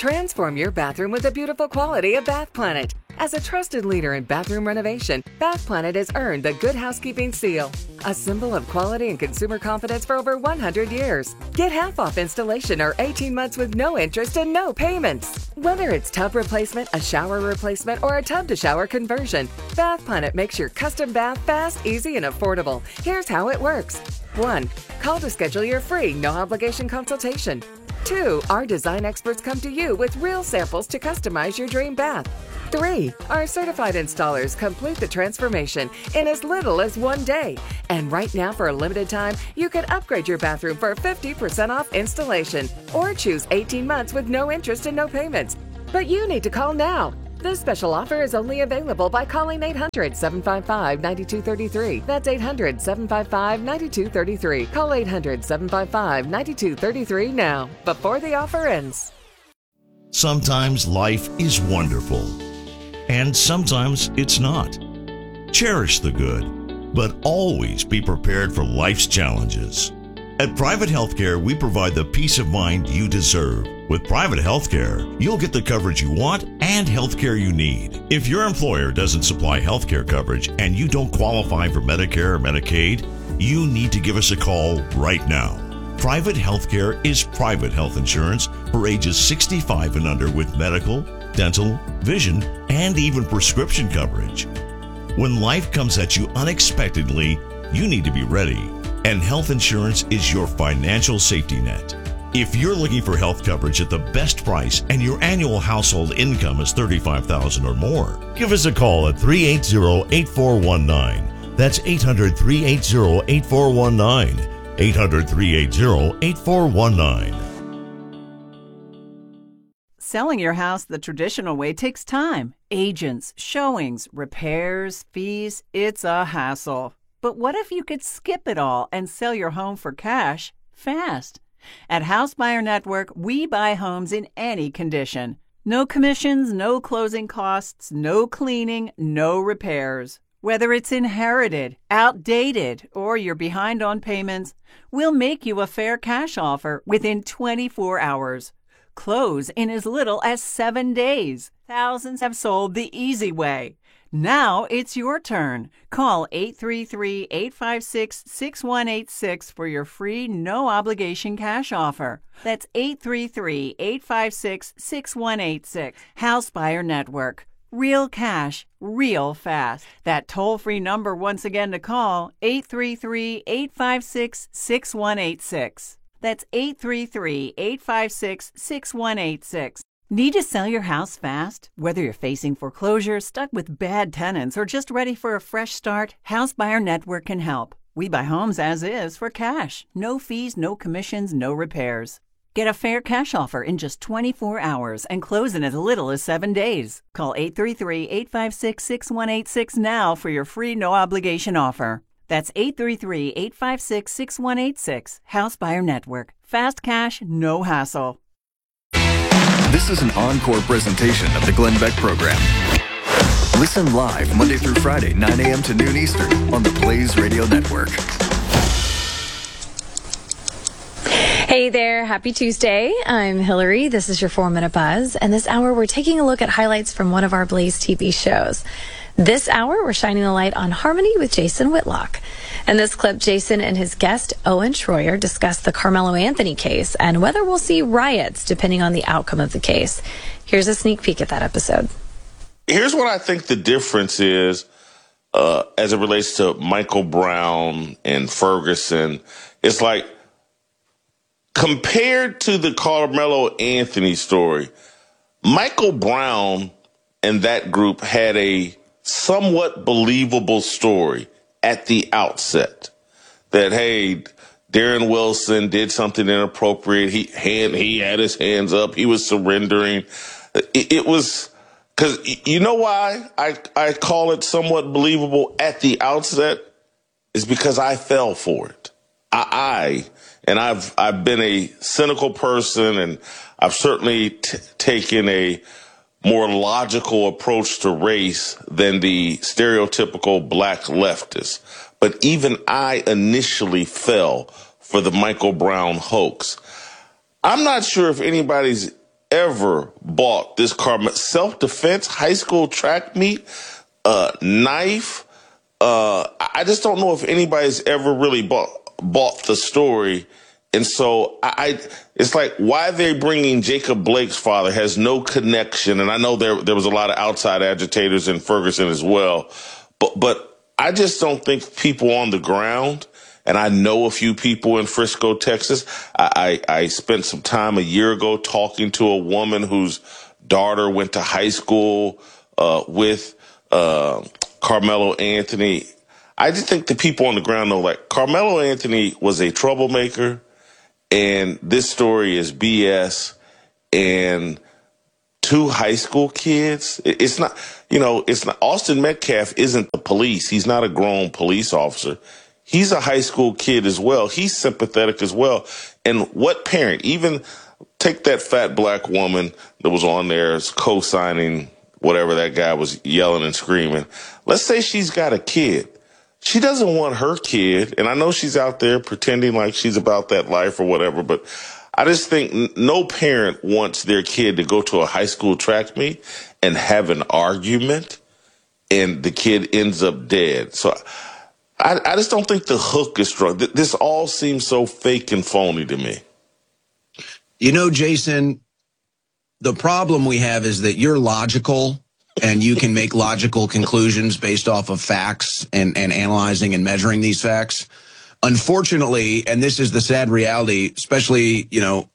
Transform your bathroom with the beautiful quality of Bath Planet. As a trusted leader in bathroom renovation, Bath Planet has earned the Good Housekeeping seal, a symbol of quality and consumer confidence for over 100 years. Get half off installation or 18 months with no interest and no payments. Whether it's tub replacement, a shower replacement, or a tub-to-shower conversion, Bath Planet makes your custom bath fast, easy, and affordable. Here's how it works. 1. Call to schedule your free, no-obligation consultation. 2. Our design experts come to you with real samples to customize your dream bath. 3. Our certified installers complete the transformation in as little as 1 day. And right now, for a limited time, you can upgrade your bathroom for 50% off installation or choose 18 months with no interest and no payments. But you need to call now. This special offer is only available by calling 800-755-9233. That's 800-755-9233. Call 800-755-9233 now, before the offer ends. Sometimes life is wonderful, and sometimes it's not. Cherish the good, but always be prepared for life's challenges. At Private Healthcare, we provide the peace of mind you deserve. With Private Healthcare, you'll get the coverage you want and healthcare you need. If your employer doesn't supply healthcare coverage and you don't qualify for Medicare or Medicaid, you need to give us a call right now. Private Healthcare is private health insurance for ages 65 and under with medical, dental, vision, and even prescription coverage. When life comes at you unexpectedly, you need to be ready. And health insurance is your financial safety net. If you're looking for health coverage at the best price and your annual household income is $35,000 or more, give us a call at 380-8419. That's 800-380-8419. 800-380-8419. Selling your house the traditional way takes time. Agents, showings, repairs, fees, it's a hassle. But what if you could skip it all and sell your home for cash fast? At House Buyer Network, we buy homes in any condition. No commissions, no closing costs, no cleaning, no repairs. Whether it's inherited, outdated, or you're behind on payments, we'll make you a fair cash offer within 24 hours. Close in as little as 7 days. Thousands have sold the easy way. Now it's your turn. Call 833-856-6186 for your free, no-obligation cash offer. That's 833-856-6186. House Buyer Network. Real cash, real fast. That toll-free number once again to call, 833-856-6186. That's 833-856-6186. Need to sell your house fast? Whether you're facing foreclosure, stuck with bad tenants, or just ready for a fresh start, House Buyer Network can help. We buy homes as is for cash. No fees, no commissions, no repairs. Get a fair cash offer in just 24 hours and close in as little as 7 days. Call 833-856-6186 now for your free no-obligation offer. That's 833-856-6186. House Buyer Network. Fast cash, no hassle. This is an encore presentation of the Glenn Beck Program. Listen live Monday through Friday, 9 a.m. to noon Eastern on the Blaze Radio Network. Hey there, happy Tuesday. I'm Hillary. This is your 4-Minute Buzz. And this hour, we're taking a look at highlights from one of our Blaze TV shows. This hour, we're shining the light on Harmony with Jason Whitlock. In this clip, Jason and his guest, Owen Schroyer, discuss the Carmelo Anthony case and whether we'll see riots depending on the outcome of the case. Here's a sneak peek at that episode. Here's what I think the difference is as it relates to Michael Brown and Ferguson. It's like, compared to the Carmelo Anthony story, Michael Brown and that group had a somewhat believable story at the outset that, hey, Darren Wilson did something inappropriate. He had his hands up. He was surrendering. It was because, you know why I call it somewhat believable at the outset is because I fell for it. I've been a cynical person, and I've certainly taken a more logical approach to race than the stereotypical black leftist. But even I initially fell for the Michael Brown hoax. I'm not sure if anybody's ever bought this self-defense high school track meet, knife. I just don't know if anybody's ever really bought the story. And so it's like, why they're bringing Jacob Blake's father has no connection. And I know there was a lot of outside agitators in Ferguson as well. But I just don't think people on the ground, and I know a few people in Frisco, Texas. I spent some time a year ago talking to a woman whose daughter went to high school with Carmelo Anthony. I just think the people on the ground know, like, Carmelo Anthony was a troublemaker, and this story is BS. And two high school kids, it's not, it's not. Austin Metcalf isn't the police. He's not a grown police officer. He's a high school kid as well. He's sympathetic as well. And what parent, even take that fat black woman that was on there co-signing whatever that guy was yelling and screaming. Let's say she's got a kid. She doesn't want her kid, and I know she's out there pretending like she's about that life or whatever, but I just think no parent wants their kid to go to a high school track meet and have an argument and the kid ends up dead. So I just don't think the hook is strong. This all seems so fake and phony to me. Jason, the problem we have is that you're logical and you can make logical conclusions based off of facts and analyzing and measuring these facts. Unfortunately, and this is the sad reality, especially,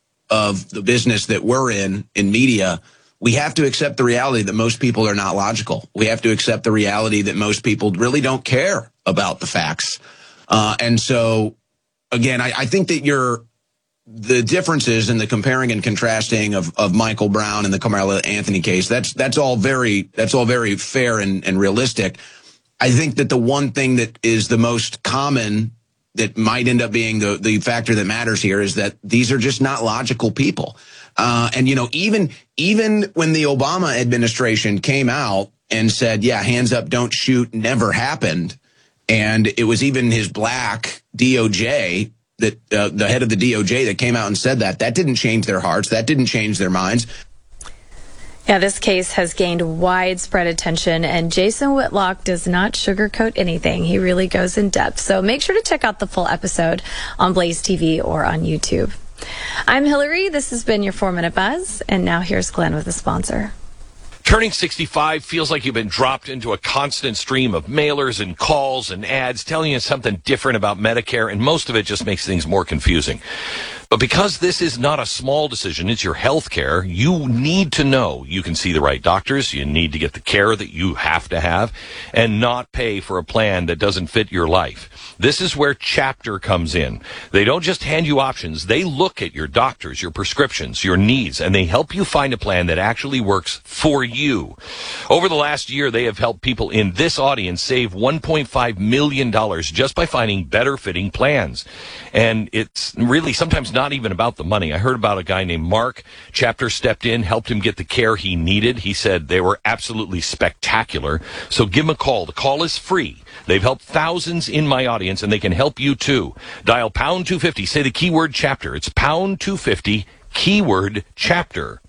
of the business that we're in media, we have to accept the reality that most people are not logical. We have to accept the reality that most people really don't care about the facts. And so, again, I think that the differences in the comparing and contrasting of Michael Brown and the Carmelo Anthony case, that's all very fair and realistic. I think that the one thing that is the most common that might end up being the factor that matters here is that these are just not logical people. And even when the Obama administration came out and said, yeah, hands up, don't shoot, never happened, and it was even his black DOJ, that the head of the DOJ that came out and said that didn't change their hearts. That didn't change their minds. Yeah, this case has gained widespread attention, and Jason Whitlock does not sugarcoat anything. He really goes in depth. So make sure to check out the full episode on Blaze TV or on YouTube. I'm Hillary. This has been your 4-Minute Buzz. And now here's Glenn with the sponsor. Turning 65 feels like you've been dropped into a constant stream of mailers and calls and ads telling you something different about Medicare, and most of it just makes things more confusing. But because this is not a small decision, it's your health care, you need to know you can see the right doctors, you need to get the care that you have to have, and not pay for a plan that doesn't fit your life. This is where Chapter comes in. They don't just hand you options, they look at your doctors, your prescriptions, your needs, and they help you find a plan that actually works for you. Over the last year, they have helped people in this audience save $1.5 million just by finding better fitting plans. And it's really sometimes not even about the money. I heard about a guy named Mark. Chapter stepped in, helped him get the care he needed. He said they were absolutely spectacular. So give him a call. The call is free. They've helped thousands in my audience, and they can help you too. Dial pound 250. Say the keyword Chapter. It's pound 250, keyword Chapter.